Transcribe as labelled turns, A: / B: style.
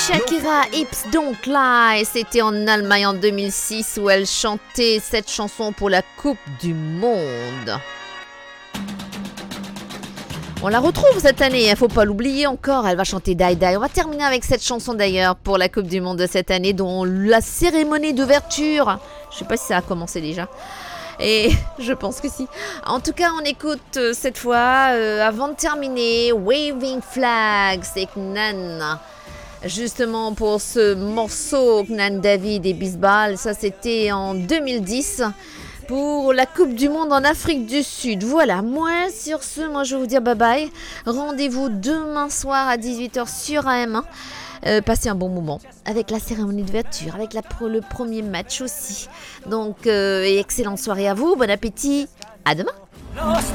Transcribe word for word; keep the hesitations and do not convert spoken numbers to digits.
A: Shakira, Hips Don't Lie, c'était en Allemagne en deux mille six où elle chantait cette chanson pour la Coupe du Monde. On la retrouve cette année, il ne faut pas l'oublier encore, elle va chanter Die Die. On va terminer avec cette chanson d'ailleurs pour la Coupe du Monde de cette année, dont la cérémonie d'ouverture, je ne sais pas si ça a commencé déjà, et je pense que si. En tout cas, on écoute euh, cette fois, euh, avant de terminer, Waving Flag, c'est Knan. Justement pour ce morceau, Knan David et Bisbal, ça c'était en deux mille dix. Pour la Coupe du Monde en Afrique du Sud. Voilà, moi sur ce, moi je vais vous dire bye bye. Rendez-vous demain soir à dix-huit heures sur A M un. Euh, passez un bon moment avec la cérémonie d'ouverture, avec la, le premier match aussi. Donc, euh, et excellente soirée à vous, bon appétit, à demain.